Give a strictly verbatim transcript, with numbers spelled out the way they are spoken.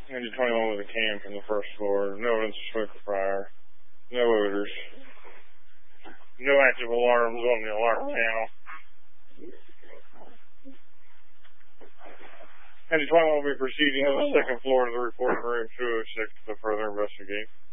Engine twenty-one with a cam from the first floor. No evidence of smoke or fire. No odors. No active alarms on the alarm panel. Engine twenty-one will be proceeding on the second floor to the reporting room two oh six to further investigate.